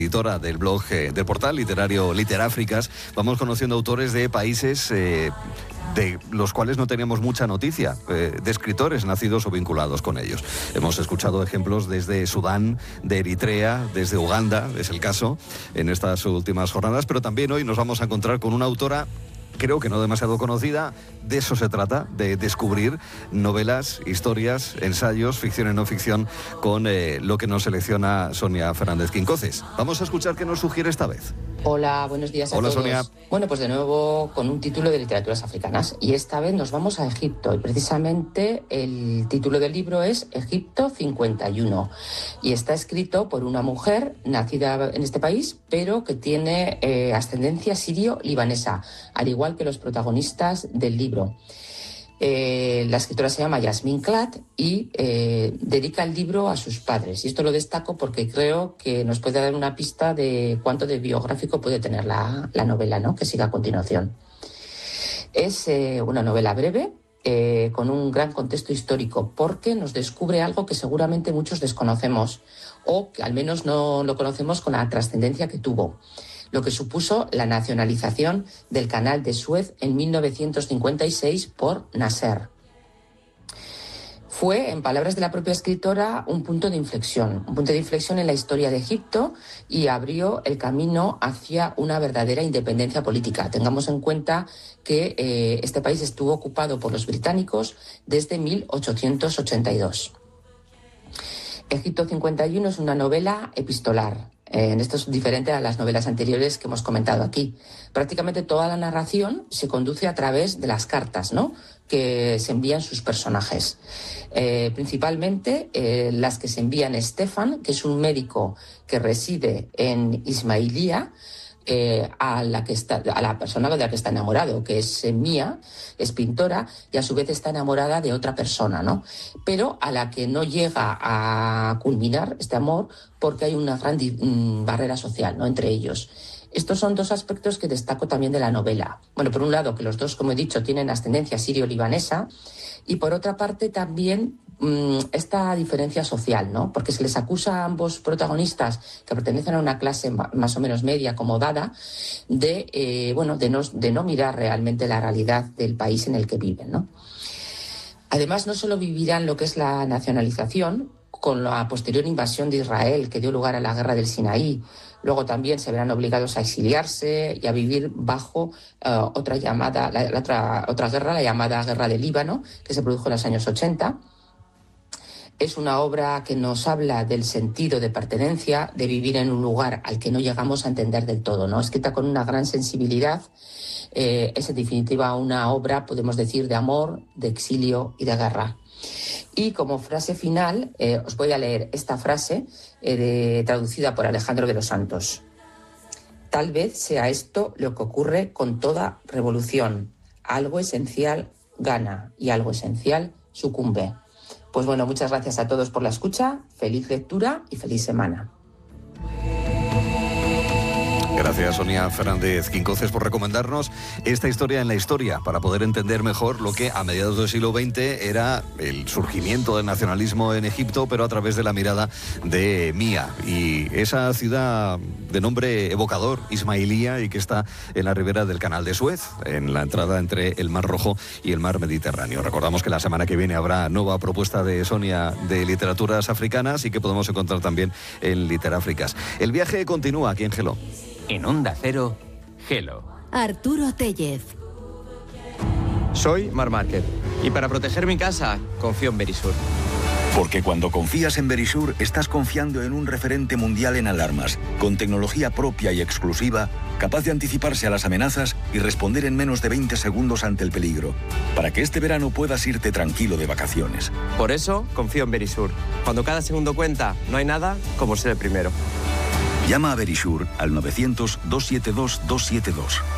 Editora del blog del portal literario Literáfricas. Vamos conociendo autores de países de los cuales no teníamos mucha noticia, de escritores nacidos o vinculados con ellos. Hemos escuchado ejemplos desde Sudán, de Eritrea, desde Uganda, es el caso, en estas últimas jornadas, pero también hoy nos vamos a encontrar con una autora, creo que no demasiado conocida. De eso se trata, de descubrir novelas, historias, ensayos, ficción y no ficción, con lo que nos selecciona Sonia Fernández Quincoces. Vamos a escuchar qué nos sugiere esta vez. Hola, buenos días a todos. Sonia. Bueno, pues de nuevo con un título de literaturas africanas, y esta vez nos vamos a Egipto, y precisamente el título del libro es Egipto 51, y está escrito por una mujer nacida en este país, pero que tiene ascendencia sirio-libanesa, al igual que los protagonistas del libro. La escritora se llama Yasmin Klat y dedica el libro a sus padres. Y esto lo destaco porque creo que nos puede dar una pista de cuánto de biográfico puede tener la novela, ¿no?, que sigue a continuación. Es una novela breve, con un gran contexto histórico, porque nos descubre algo que seguramente muchos desconocemos, o que al menos no lo conocemos con la trascendencia que tuvo: lo que supuso la nacionalización del Canal de Suez en 1956 por Nasser. Fue, en palabras de la propia escritora, un punto de inflexión en la historia de Egipto, y abrió el camino hacia una verdadera independencia política. Tengamos en cuenta que este país estuvo ocupado por los británicos desde 1882. Egipto 51 es una novela epistolar. Esto es diferente a las novelas anteriores que hemos comentado aquí. Prácticamente toda la narración se conduce a través de las cartas, ¿no?, que se envían sus personajes. Principalmente las que se envían a Stefan, que es un médico que reside en Ismailía, a la persona de la que está enamorado, que es Mía, es pintora, y a su vez está enamorada de otra persona, ¿no?, pero a la que no llega a culminar este amor porque hay una gran barrera social, ¿no?, entre ellos. Estos son dos aspectos que destaco también de la novela. Bueno, por un lado, que los dos, como he dicho, tienen ascendencia sirio-libanesa, y por otra parte también esta diferencia social, ¿no?, porque se les acusa a ambos protagonistas, que pertenecen a una clase más o menos media, acomodada, de no mirar realmente la realidad del país en el que viven, ¿no? Además, no solo vivirán lo que es la nacionalización, con la posterior invasión de Israel, que dio lugar a la guerra del Sinaí. Luego también se verán obligados a exiliarse y a vivir bajo otra guerra, la llamada Guerra del Líbano, que se produjo en los años 80. Es una obra que nos habla del sentido de pertenencia, de vivir en un lugar al que no llegamos a entender del todo, ¿no? Escrita con una gran sensibilidad. Es en definitiva una obra, podemos decir, de amor, de exilio y de guerra. Y como frase final, os voy a leer esta frase traducida por Alejandro de los Santos. Tal vez sea esto lo que ocurre con toda revolución. Algo esencial gana y algo esencial sucumbe. Pues bueno, muchas gracias a todos por la escucha, feliz lectura y feliz semana. Gracias, Sonia Fernández Quincoces, por recomendarnos esta historia en la historia, para poder entender mejor lo que a mediados del siglo XX era el surgimiento del nacionalismo en Egipto, pero a través de la mirada de Mía y esa ciudad de nombre evocador, Ismailía, y que está en la ribera del Canal de Suez, en la entrada entre el Mar Rojo y el Mar Mediterráneo. Recordamos que la semana que viene habrá nueva propuesta de Sonia de literaturas africanas, y que podemos encontrar también en Literáfricas. El viaje continúa aquí en Gelo. En Onda Cero, Gelo. Arturo Tellez. Soy Mar Márquez, y para proteger mi casa, confío en Verisur. Porque cuando confías en Verisur, estás confiando en un referente mundial en alarmas, con tecnología propia y exclusiva, capaz de anticiparse a las amenazas y responder en menos de 20 segundos ante el peligro, para que este verano puedas irte tranquilo de vacaciones. Por eso, confío en Verisur. Cuando cada segundo cuenta, no hay nada como ser el primero. Llama a Verisur al 900-272-272.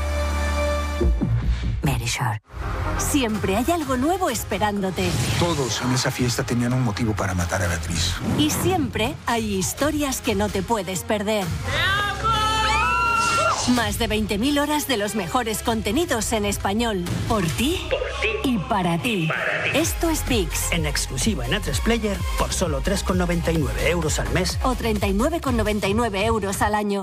Verisur. Siempre hay algo nuevo esperándote. Todos en esa fiesta tenían un motivo para matar a Beatriz. Y siempre hay historias que no te puedes perder. Más de 20.000 horas de los mejores contenidos en español. Por ti y para ti. Esto es VIX. En exclusiva en A3 Player por solo 3,99 € al mes. O 39,99 € al año.